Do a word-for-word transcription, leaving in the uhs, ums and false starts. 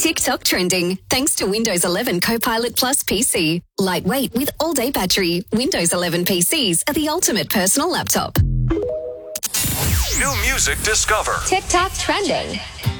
TikTok trending thanks to Windows eleven Copilot Plus P C. Lightweight with all-day battery, Windows eleven P Cs are the ultimate personal laptop. New music discover. TikTok trending.